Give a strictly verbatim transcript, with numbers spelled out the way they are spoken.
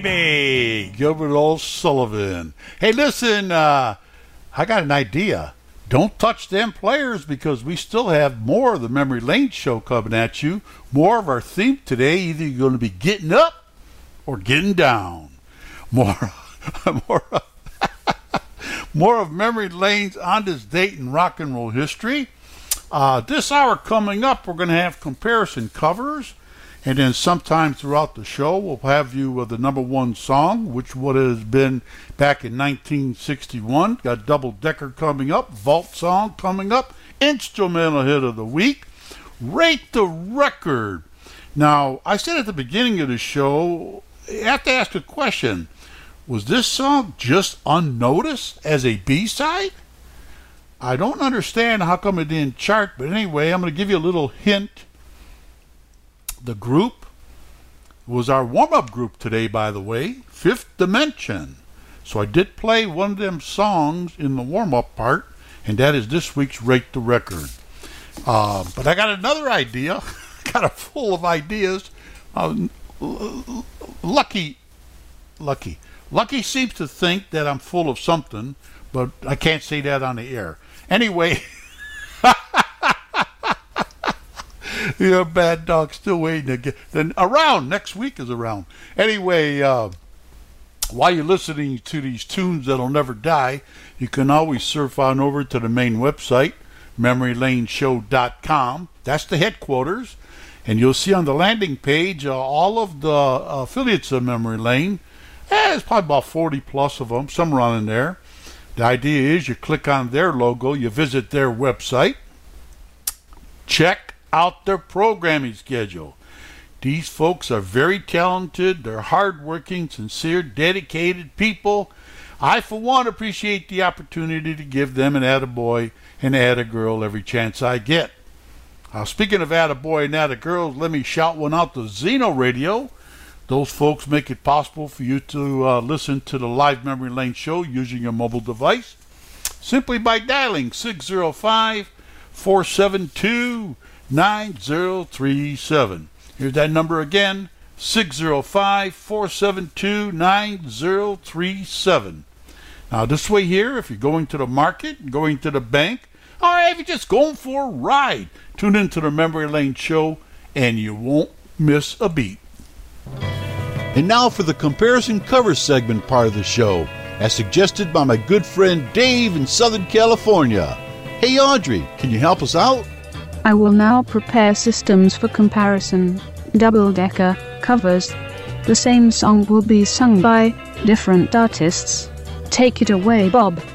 Hey, Gilbert O'Sullivan. Hey, listen, uh, I got an idea. Don't touch them players because we still have more of the Memory Lane Show coming at you. More of our theme today. Either you're going to be getting up or getting down. More, more, more of Memory Lane's on this date in rock and roll history. Uh, this hour coming up, we're going to have comparison covers. And then sometime throughout the show, we'll have you with the number one song, which would have been back in nineteen sixty-one. Got Double Decker coming up, Vault Song coming up, Instrumental Hit of the Week, Rate the Record. Now, I said at the beginning of the show, you have to ask a question. Was this song just unnoticed as a B-side? I don't understand how come it didn't chart, but anyway, I'm going to give you a little hint. The group was our warm-up group today, by the way, Fifth Dimension. So I did play one of them songs in the warm-up part, and that is this week's Rate the Record. Uh, but I got another idea. Got a full of ideas. Uh, Lucky, Lucky. Lucky seems to think that I'm full of something, but I can't say that on the air. Anyway... You're a bad dog, still waiting to get. Then around next week is around. Anyway, uh, while you're listening to these tunes that'll never die, you can always surf on over to the main website, memory lane show dot com. That's the headquarters, and you'll see on the landing page uh, all of the uh, affiliates of Memory Lane. Eh, there's probably about forty plus of them, somewhere on in there. The idea is you click on their logo, you visit their website, check out their programming schedule. These folks are very talented, they're hardworking, sincere, dedicated people. I, for one, appreciate the opportunity to give them an attaboy and attagirl every chance I get. Now, speaking of attaboy and attagirls, let me shout one out to Zeno Radio. Those folks make it possible for you to uh, listen to the live Memory Lane show using your mobile device simply by dialing six oh five, four seven two, nine zero three seven. Here's that number again, six oh five, four seven two, nine zero three seven. Now this way here, if you're going to the market, going to the bank, or if you're just going for a ride, tune into the Memory Lane show and you won't miss a beat. And now for the comparison cover segment part of the show, as suggested by my good friend Dave in Southern California. Hey Audrey, can you help us out? I will now prepare systems for comparison, double-decker covers. The same song will be sung by different artists. Take it away, Bob.